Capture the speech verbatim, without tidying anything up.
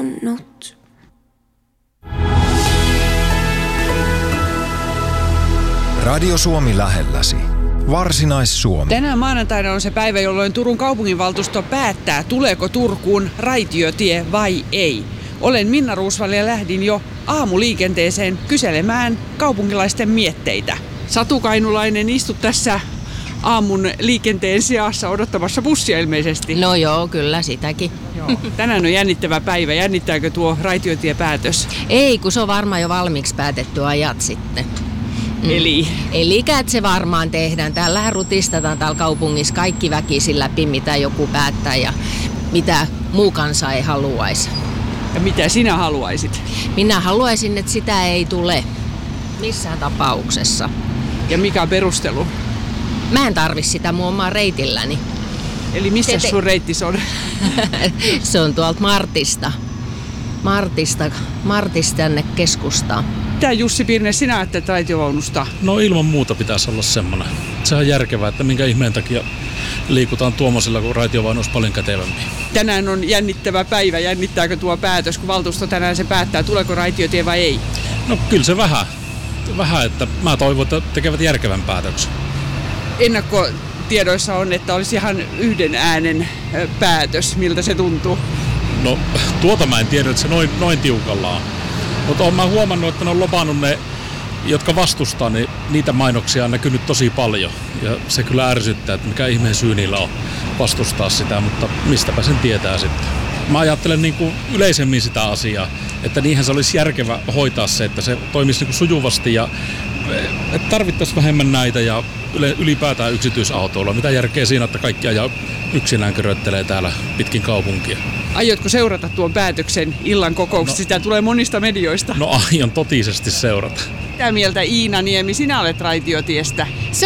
halunnut. Radio Suomi lähelläsi. Varsinais-Suomi. Tänään maanantaina on se päivä, jolloin Turun kaupunginvaltuusto päättää, tuleeko Turkuun raitiotie vai ei. Olen Minna Ruusvall ja lähdin jo aamuliikenteeseen kyselemään kaupunkilaisten mietteitä. Satu Kainulainen, istut tässä aamun liikenteen seassa odottamassa bussia ilmeisesti. No joo, kyllä sitäkin. Joo. Tänään on jännittävä päivä. Jännittääkö tuo raitiotiepäätös? Ei, kun se on varmaan jo valmiiksi päätetty ajat sitten. Mm. Eli? Elikät se varmaan tehdään. Täällähän rutistetaan täällä kaupungissa kaikki väkisin läpi, mitä joku päättää ja mitä muu kansa ei haluaisi. Ja mitä sinä haluaisit? Minä haluaisin, että sitä ei tule missään tapauksessa. Ja mikä on perustelu? Mä en tarvi sitä mun omaa reitilläni. Eli missä te... sun reittis on? Se on tuolta Martista. Martista, Martista tänne keskustaan. Mitä Jussi Pirne sinä ajattelet raitiovaunusta? No ilman muuta pitäisi olla semmoinen. Se on järkevää, että minkä ihmeen takia liikutaan tuommoisilla, kun raitiovaunu olisi paljon kätevämpi. Tänään on jännittävä päivä. Jännittääkö tuo päätös, kun valtuusto tänään se päättää, tuleeko raitiotie vai ei? No kyllä se vähän. Vähän, että mä toivon, että tekevät järkevän päätöksen. Ennakkotiedoissa on, että olisi ihan yhden äänen päätös. Miltä se tuntuu? No tuota mä en tiedä, että se noin, noin tiukallaan. Mutta olen mä huomannut, että ne on lopannut ne, jotka vastustaa, niin niitä mainoksia on näkynyt tosi paljon. Ja se kyllä ärsyttää, että mikä ihmeen syy niillä on vastustaa sitä, mutta mistäpä sen tietää sitten. Mä ajattelen niin kuin yleisemmin sitä asiaa, että niinhän se olisi järkevä hoitaa se, että se toimisi niin kuin sujuvasti ja että tarvittaisiin vähemmän näitä ja ylipäätään yksityisautoilla. Mitä järkeä siinä, että kaikki ajaa yksinään köröttelee täällä pitkin kaupunkia. Aiotko seurata tuon päätöksen illan kokouksesta? No, sitä tulee monista medioista. No aion totisesti seurata. Mitä mieltä Iina Niemi sinä olet raitiotiestä? Se